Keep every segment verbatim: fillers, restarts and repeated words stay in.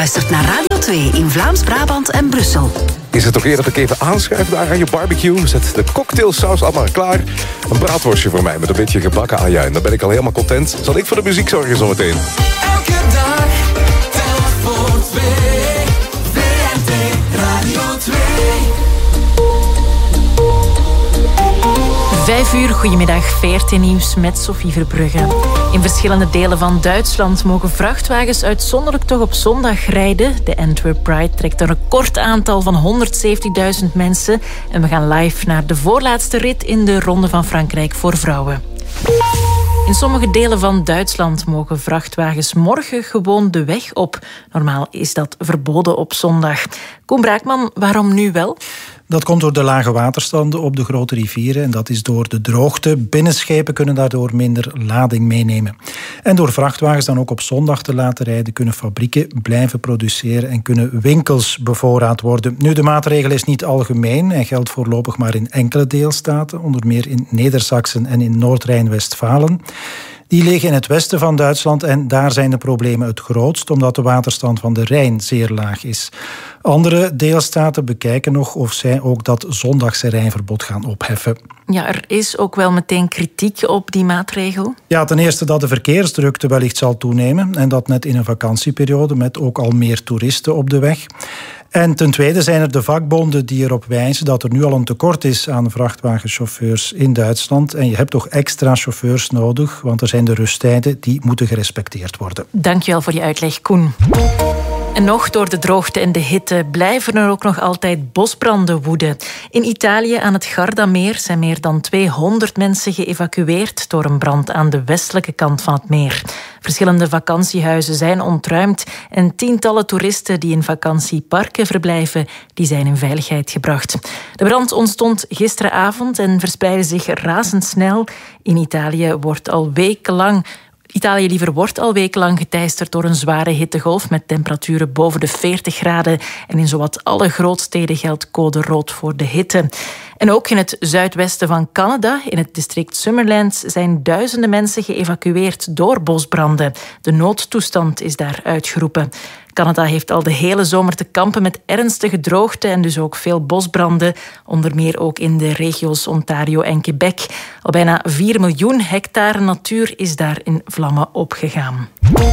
luistert naar Radio twee in Vlaams-Brabant en Brussel. Is het ook eerder dat ik even aanschuif daar aan je barbecue? Zet de cocktailsaus al maar klaar. Een braadworstje voor mij met een beetje gebakken ajuin. Dan ben ik al helemaal content. Zal ik voor de muziek zorgen zometeen? Elke dag, telk voor twee. V R T Radio twee. Vijf uur, goedemiddag, V R T Nieuws met Sophie Verbrugge. In verschillende delen van Duitsland mogen vrachtwagens uitzonderlijk toch op zondag rijden. De Antwerp Pride trekt een recordaantal van honderdzeventigduizend mensen. En we gaan live naar de voorlaatste rit in de Ronde van Frankrijk voor vrouwen. In sommige delen van Duitsland mogen vrachtwagens morgen gewoon de weg op. Normaal is dat verboden op zondag. Koen Braakman, waarom nu wel? Dat komt door de lage waterstanden op de grote rivieren en dat is door de droogte. Binnenschepen kunnen daardoor minder lading meenemen. En door vrachtwagens dan ook op zondag te laten rijden kunnen fabrieken blijven produceren en kunnen winkels bevoorraad worden. Nu, de maatregel is niet algemeen en geldt voorlopig maar in enkele deelstaten, onder meer in Neder-Saxen en in Noord-Rijn-Westfalen. Die liggen in het westen van Duitsland en daar zijn de problemen het grootst, omdat de waterstand van de Rijn zeer laag is. Andere deelstaten bekijken nog of zij ook dat zondagse rijverbod gaan opheffen. Ja, er is ook wel meteen kritiek op die maatregel. Ja, ten eerste dat de verkeersdrukte wellicht zal toenemen en dat net in een vakantieperiode met ook al meer toeristen op de weg. En ten tweede zijn er de vakbonden die erop wijzen dat er nu al een tekort is aan vrachtwagenchauffeurs in Duitsland. En je hebt toch extra chauffeurs nodig, want er zijn de rusttijden die moeten gerespecteerd worden. Dankjewel voor je uitleg, Koen. En nog door de droogte en de hitte blijven er ook nog altijd bosbranden woeden. In Italië aan het Gardameer zijn meer dan tweehonderd mensen geëvacueerd door een brand aan de westelijke kant van het meer. Verschillende vakantiehuizen zijn ontruimd en tientallen toeristen die in vakantieparken verblijven, die zijn in veiligheid gebracht. De brand ontstond gisteravond en verspreidde zich razendsnel. In Italië wordt al wekenlang Italië liever wordt al wekenlang geteisterd door een zware hittegolf met temperaturen boven de veertig graden. En in zowat alle grootsteden geldt code rood voor de hitte. En ook in het zuidwesten van Canada, in het district Summerland, zijn duizenden mensen geëvacueerd door bosbranden. De noodtoestand is daar uitgeroepen. Canada heeft al de hele zomer te kampen met ernstige droogte en dus ook veel bosbranden, onder meer ook in de regio's Ontario en Quebec. Al bijna vier miljoen hectare natuur is daar in vlammen opgegaan.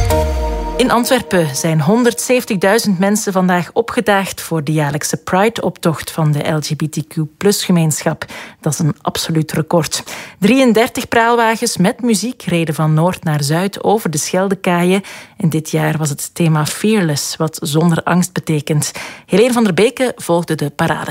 In Antwerpen zijn honderdzeventigduizend mensen vandaag opgedaagd voor de jaarlijkse Pride-optocht van de L G B T Q plus gemeenschap. Dat is een absoluut record. drieëndertig praalwagens met muziek reden van noord naar zuid over de Scheldekaaien. En dit jaar was het thema Fearless, wat zonder angst betekent. Helene van der Beke volgde de parade.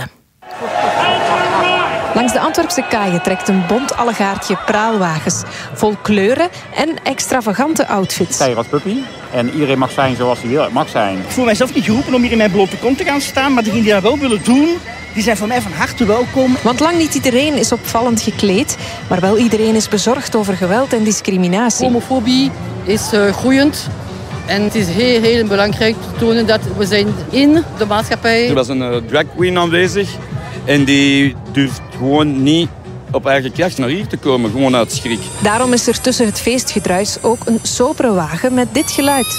Langs de Antwerpse kaaien trekt een bont allegaartje praalwagens. Vol kleuren en extravagante outfits. Ik als puppy en iedereen mag zijn zoals hij wil. Het mag zijn. Ik voel mijzelf niet geroepen om hier in mijn blote kont te gaan staan, maar degenen die dat wel willen doen, die zijn voor mij van harte welkom. Want lang niet iedereen is opvallend gekleed, maar wel iedereen is bezorgd over geweld en discriminatie. Homofobie is uh, groeiend. En het is heel, heel belangrijk te tonen dat we zijn in de maatschappij. Er was een uh, drag queen aanwezig en die durft gewoon niet op eigen kracht naar hier te komen, gewoon uit schrik. Daarom is er tussen het feestgedruis ook een sobere wagen met dit geluid.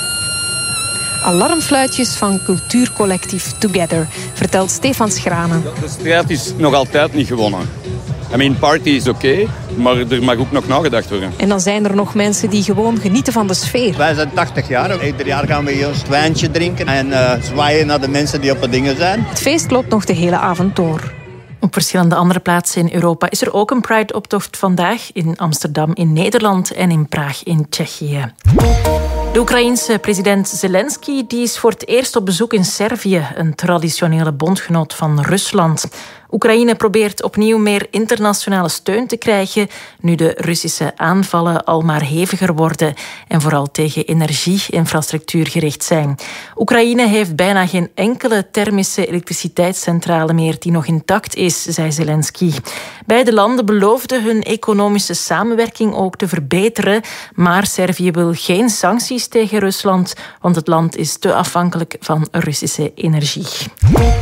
Alarmfluitjes van cultuurcollectief Together, vertelt Stefan Schranen. De strijd is nog altijd niet gewonnen. I mean, party is oké, okay, maar er mag ook nog nagedacht worden. En dan zijn er nog mensen die gewoon genieten van de sfeer. Wij zijn tachtig jaar. Ieder jaar gaan we hier een wijntje drinken en uh, zwaaien naar de mensen die op de dingen zijn. Het feest loopt nog de hele avond door. Op verschillende andere plaatsen in Europa is er ook een Pride-optocht vandaag. In Amsterdam in Nederland en in Praag in Tsjechië. De Oekraïense president Zelensky die is voor het eerst op bezoek in Servië, een traditionele bondgenoot van Rusland. Oekraïne probeert opnieuw meer internationale steun te krijgen, nu de Russische aanvallen al maar heviger worden en vooral tegen energieinfrastructuur gericht zijn. Oekraïne heeft bijna geen enkele thermische elektriciteitscentrale meer die nog intact is, zei Zelensky. Beide landen beloofden hun economische samenwerking ook te verbeteren, maar Servië wil geen sancties tegen Rusland, want het land is te afhankelijk van Russische energie.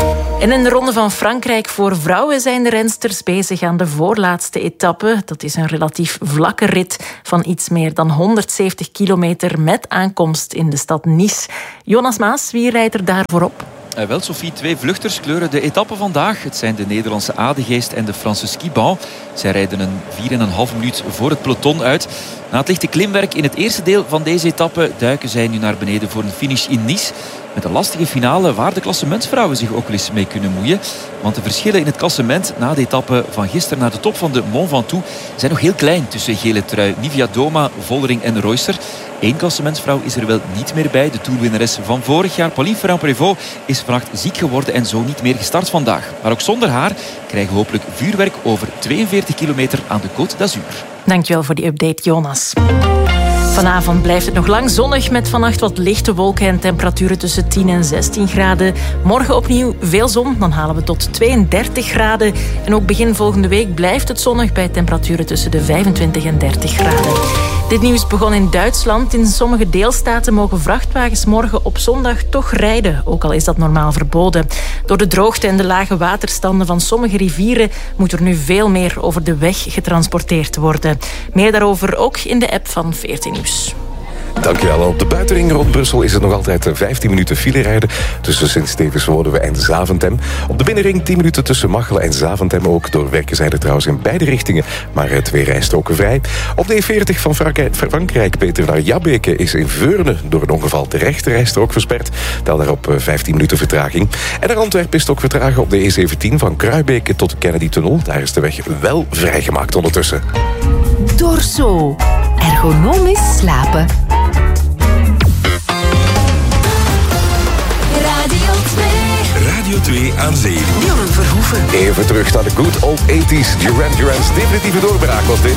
En in de Ronde van Frankrijk voor vrouwen zijn de rensters bezig aan de voorlaatste etappe. Dat is een relatief vlakke rit van iets meer dan honderdzeventig kilometer met aankomst in de stad Nice. Jonas Maas, wie rijdt er daar voorop? Uh, wel, Sophie, twee vluchters kleuren de etappe vandaag. Het zijn de Nederlandse Adegeest en de Franse Skibau. Zij rijden een vier en een half minuut voor het peloton uit. Na het lichte klimwerk in het eerste deel van deze etappe duiken zij nu naar beneden voor een finish in Nice. Met een lastige finale waar de klassementsvrouwen zich ook wel eens mee kunnen moeien. Want de verschillen in het klassement na de etappe van gisteren naar de top van de Mont Ventoux zijn nog heel klein tussen gele trui Nivia Doma, Vollering en Royster. Eén klassementsvrouw is er wel niet meer bij. De toerwinnares van vorig jaar, Pauline Ferrand-Prévot, is vannacht ziek geworden en zo niet meer gestart vandaag. Maar ook zonder haar krijgen we hopelijk vuurwerk over tweeënveertig kilometer aan de Côte d'Azur. Dankjewel voor die update, Jonas. Vanavond blijft het nog lang zonnig met vannacht wat lichte wolken en temperaturen tussen tien en zestien graden. Morgen opnieuw veel zon, dan halen we tot tweeëndertig graden. En ook begin volgende week blijft het zonnig bij temperaturen tussen de vijfentwintig en dertig graden. Dit nieuws begon in Duitsland. In sommige deelstaten mogen vrachtwagens morgen op zondag toch rijden, ook al is dat normaal verboden. Door de droogte en de lage waterstanden van sommige rivieren moet er nu veel meer over de weg getransporteerd worden. Meer daarover ook in de app van veertien Nieuws. Dankjewel. Op de buitenring rond Brussel is het nog altijd vijftien minuten file rijden tussen Sint-Stevens-Woluwe en Zaventem. Op de binnenring tien minuten tussen Machelen en Zaventem ook. Door werken zijn er trouwens in beide richtingen, maar twee rijstroken vrij. Op de E veertig van Frankrijk, Peter, naar Jabbeke is in Veurne door een ongeval de rechte rijstrook versperd. Tel daarop vijftien minuten vertraging. En naar Antwerpen is het ook vertragen op de E zeventien van Kruibeke tot de Kennedy-tunnel. Daar is de weg wel vrijgemaakt ondertussen. Dorso. Ergonomisch slapen. Radio twee. Radio twee aan zee. Björn Verhoeven. Even terug naar de good old eighties. Duran Duran's definitieve doorbraak was dit.